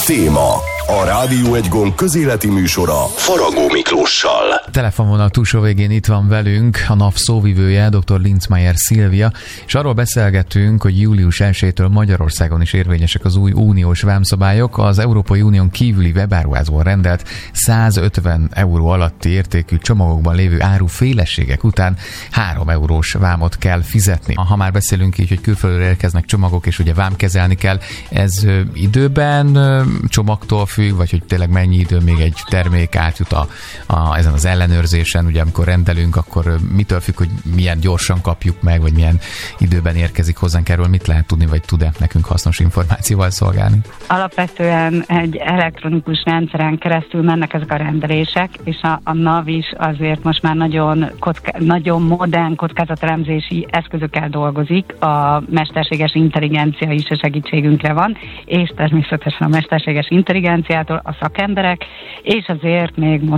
Téma. A Rádió Egy Gond közéleti műsora Faragó Miklóssal. Telefonvonal túlsó végén itt van velünk a NAV szóvivője, dr. Linzmeier Szilvia, és arról beszélgetünk, hogy július 1-től Magyarországon is érvényesek az új uniós vámszabályok. Az Európai Unión kívüli webáruházból rendelt 150 euró alatti értékű csomagokban lévő árufélességek után 3 eurós vámot kell fizetni. Ha már beszélünk így, hogy külföldről érkeznek csomagok, és ugye vámkezelni kell, ez időben csomagtól függ, vagy hogy tényleg mennyi idő még egy termék átjut ezen az ellenőrzésen, ugye amikor rendelünk, akkor mitől függ, hogy milyen gyorsan kapjuk meg, vagy milyen időben érkezik hozzánk, erről mit lehet tudni, vagy tud-e nekünk hasznos információval szolgálni? Alapvetően egy elektronikus rendszeren keresztül mennek ezek a rendelések, és a NAV is azért most már nagyon modern kockázatelemzési eszközökkel dolgozik, a mesterséges intelligencia is a segítségünkre van, és természetesen a mesterséges intelligenciától a szakemberek, és azért még